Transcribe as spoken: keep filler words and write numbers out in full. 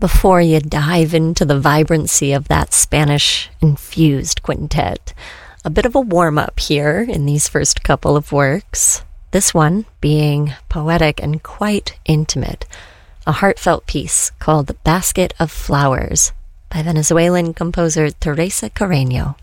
before you dive into the vibrancy of that Spanish-infused quintet. A bit of a warm-up here in these first couple of works. This one being poetic and quite intimate. A heartfelt piece called Basket of Flowers by Venezuelan composer Teresa Carreño.